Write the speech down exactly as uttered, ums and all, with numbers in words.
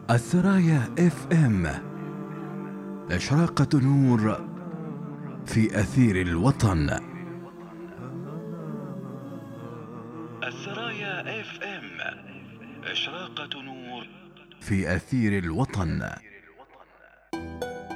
السرايا اف ام، إشراقة نور في أثير الوطن. السرايا اف ام، إشراقة نور في أثير الوطن.